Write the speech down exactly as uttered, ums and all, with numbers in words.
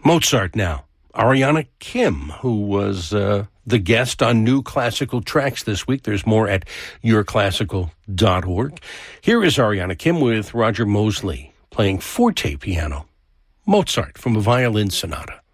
Mozart now. Ariana Kim, who was uh, the guest on New Classical Tracks this week. There's more at your classical dot org. Here is Ariana Kim with Roger Mosley playing forte piano. Mozart from a violin sonata.